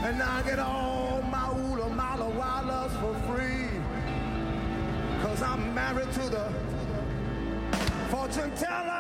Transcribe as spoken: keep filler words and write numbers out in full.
And I get all my oolah mala wallahs for free. Cause I'm married to the fortune teller.